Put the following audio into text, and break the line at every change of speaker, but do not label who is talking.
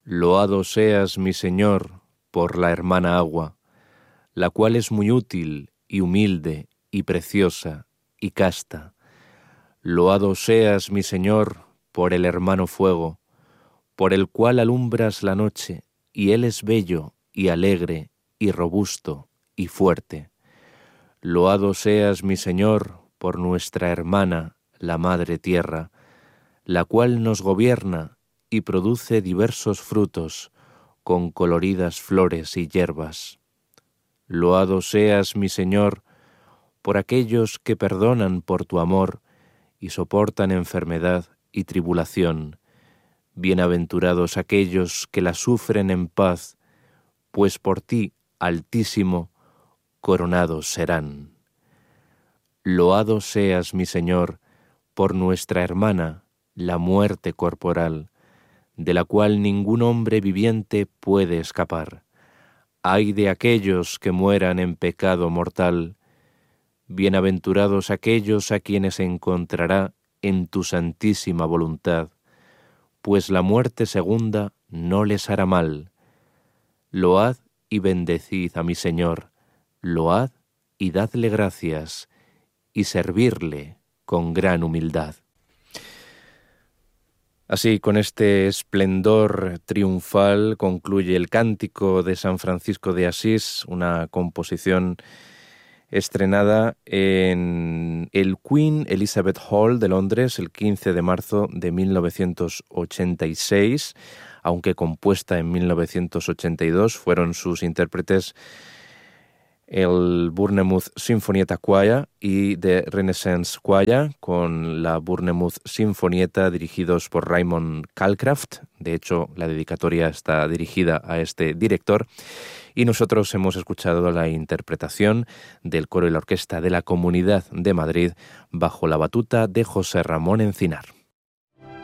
Loado seas, mi Señor, por la hermana agua, la cual es muy útil y humilde y preciosa y casta. Loado seas, mi Señor, por el hermano fuego, por el cual alumbras la noche, y él es bello y alegre y robusto y fuerte. Loado seas, mi Señor, por nuestra hermana, la Madre Tierra, la cual nos gobierna y produce diversos frutos, con coloridas flores y hierbas. Loado seas, mi Señor, por aquellos que perdonan por tu amor y soportan enfermedad y tribulación. Bienaventurados aquellos que la sufren en paz, pues por ti, Altísimo, coronados serán. Loado seas, mi Señor, por nuestra hermana, la muerte corporal, de la cual ningún hombre viviente puede escapar. Ay de aquellos que mueran en pecado mortal. Bienaventurados aquellos a quienes encontrará en tu santísima voluntad, pues la muerte segunda no les hará mal. Load y bendecid a mi Señor, load y dadle gracias, y servirle con gran humildad. Así, con este esplendor triunfal, concluye el Cántico de San Francisco de Asís, una composición estrenada en el Queen Elizabeth Hall de Londres el 15 de marzo de 1986, aunque compuesta en 1982, fueron sus intérpretes el Bournemouth Sinfonietta Choir y The Renaissance Choir, con la Bournemouth Sinfonietta dirigidos por Raymond Calcraft. De hecho, la dedicatoria está dirigida a este director. Y nosotros hemos escuchado la interpretación del coro y la orquesta de la Comunidad de Madrid bajo la batuta de José Ramón Encinar.